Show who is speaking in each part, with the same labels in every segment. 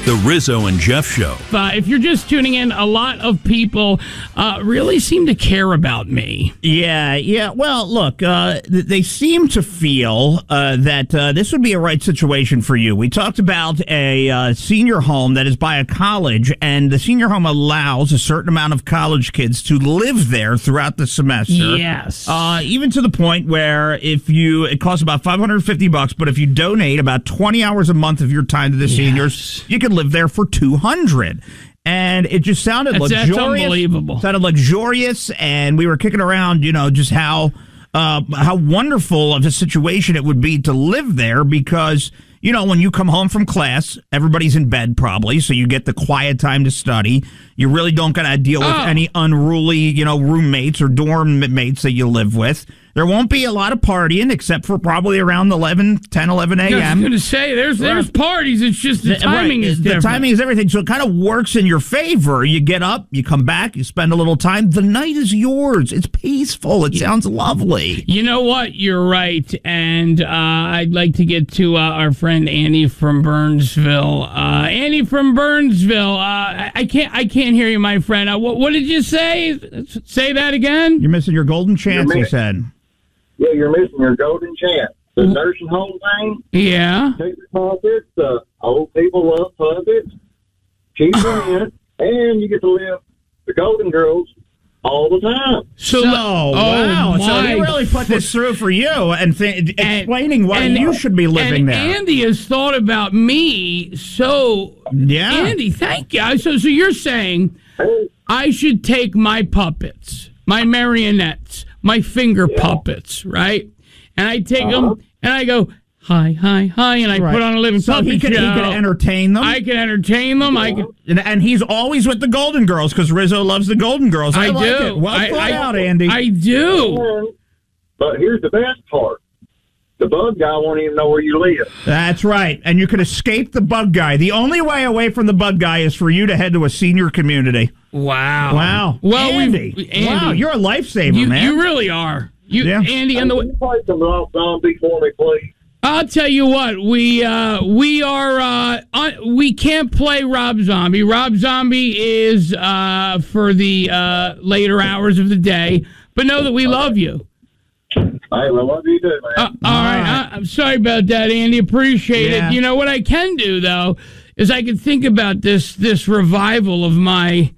Speaker 1: The Rizzo and Jeff Show.
Speaker 2: If you're just tuning in, a lot of people really seem to care about me.
Speaker 3: Yeah. Well, look, they seem to feel that this would be a right situation for you. We talked about a senior home that is by a college, and the senior home allows a certain amount of college kids to live there throughout the semester.
Speaker 2: Yes.
Speaker 3: Even to the point where it costs about $550, but if you donate about 20 hours a month of your time to the seniors, you can live there for $200. And it just sounded luxurious.
Speaker 2: That's unbelievable.
Speaker 3: Sounded luxurious, and we were kicking around, just how wonderful of a situation it would be to live there because, when you come home from class, everybody's in bed probably, so you get the quiet time to study. You really don't got to deal with any unruly, roommates or dorm mates that you live with. There won't be a lot of partying except for probably around 10, 11 a.m.
Speaker 2: I was going to say, there's parties. It's just the timing is different.
Speaker 3: The timing is everything. So it kind of works in your favor. You get up, you come back, you spend a little time. The night is yours. It's peaceful. It sounds lovely.
Speaker 2: You know what? You're right. And I'd like to get to our friend Andy from Burnsville. Andy from Burnsville. I can't hear you, my friend. What did you say? Say that again?
Speaker 3: You're missing your golden chance, he said.
Speaker 4: Yeah, you're missing your golden chance. The nursing home thing?
Speaker 2: Yeah.
Speaker 4: Take the puppets. Old people love puppets. Keep them in. And you get to live the Golden Girls all the time.
Speaker 3: Wow. So he really put this through for you and explaining why you should be living there.
Speaker 2: Andy has thought about me. So,
Speaker 3: yeah.
Speaker 2: Andy, thank you. So you're saying I should take my puppets, my marionettes, my finger puppets, right? And I take them and I go, hi, and I put on a living puppet show.
Speaker 3: He can entertain them.
Speaker 2: I can entertain them.
Speaker 3: And he's always with the Golden Girls because Rizzo loves the Golden Girls. I like
Speaker 2: do.
Speaker 3: It. Well thought out, Andy.
Speaker 2: I do.
Speaker 4: But here's the best part. The bug guy won't even know where you live.
Speaker 3: That's right. And you can escape the bug guy. The only way away from the bug guy is for you to head to a senior community.
Speaker 2: Wow.
Speaker 3: Well, Andy. Wow, you're a lifesaver, man.
Speaker 2: You really are. Andy,
Speaker 4: can you play some Rob Zombie for me, please?
Speaker 2: I'll tell you what, we can't play Rob Zombie. Rob Zombie is for the later hours of the day, but know that we love you.
Speaker 4: I love you too, man.
Speaker 2: All right. I'm sorry about that, Andy. Appreciate it. You know what I can do though is I can think about this revival of my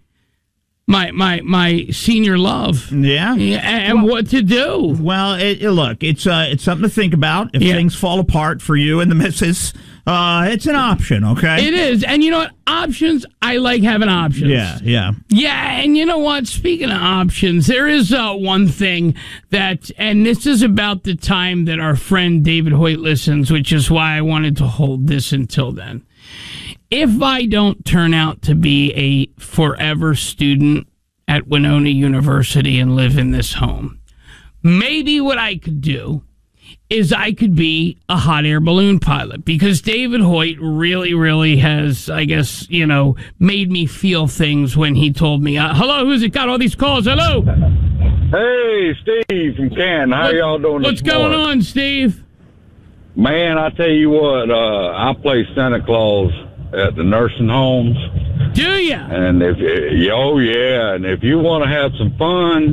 Speaker 2: senior love.
Speaker 3: Yeah.
Speaker 2: And what to do.
Speaker 3: Well, look, it's something to think about. If things fall apart for you and the missus, it's an option, okay?
Speaker 2: It is. And you know what? Options, I like having options.
Speaker 3: Yeah.
Speaker 2: Yeah, and you know what? Speaking of options, there is one thing that, and this is about the time that our friend David Hoyt listens, which is why I wanted to hold this until then. If I don't turn out to be a forever student at Winona University and live in this home, maybe what I could do is I could be a hot air balloon pilot because David Hoyt really, really has, I guess, made me feel things when he told me, hello, who's it got all these calls? Hello.
Speaker 4: Hey, Steve from Canton. How y'all doing
Speaker 2: What's going on, Steve?
Speaker 4: Man, I tell you what, I play Santa Claus at the nursing homes.
Speaker 2: Do ya?
Speaker 4: And if you want to have some fun,